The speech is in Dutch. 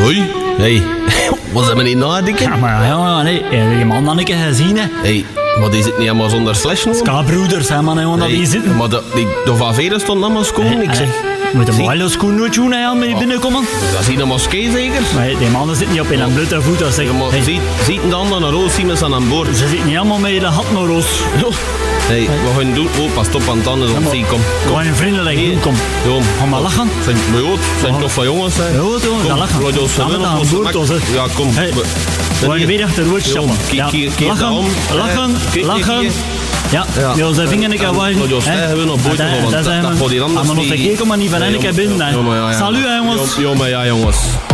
Hoi. Hey. Wat zijn we niet nadenken? Ja, maar jongen, nee. Die man dan een keer gezien, hè. Hey, maar die zit niet helemaal zonder slash, no? Ska-broeders, hè, man, jongen, dat die zitten. Maar de van Veren stond allemaal schoon, ik zeg. Moet de mooie schoen nooit doen, hè, met die binnenkomen. Dat is hier een moskee, zeker? Maar die mannen zitten niet op in een blote voet, dat zeg. Ja, maar ziet de anderen naar roos, zien we aan boord. Ze zitten niet allemaal met de hat naar roos. Hey, wat gaan we doen? Oh, pas op aan het anders op zee, kom. Gewoon een vriendelijk doen, kom. Jong. Ga maar lachen. Zijn toch van jongens, hè? Ja, jongen, dat lachen. Samen naar een boord, hè. Ja, kom. Gewoon weer achterover stappen. Lachen. Ja, we zijn vinger een keer waar. We hebben nog boord gewonnen. Dat gaat hier anders niet. Maar nog een keer, kom maar niet van een keer binnen. Salut, jongens. Ja, maar ja, jongens.